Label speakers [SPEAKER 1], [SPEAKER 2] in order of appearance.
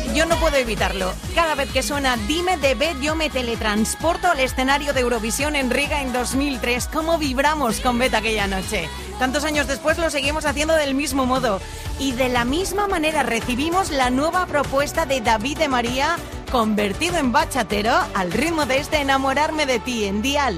[SPEAKER 1] yo no puedo evitarlo. Cada vez que suena Dime de Bet, yo me teletransporto al escenario de Eurovisión en Riga en 2003. ¿Cómo vibramos con Bet aquella noche? Tantos años después lo seguimos haciendo del mismo modo. Y de la misma manera recibimos la nueva propuesta de David de María, convertido en bachatero, al ritmo de este Enamorarme de ti en Dial.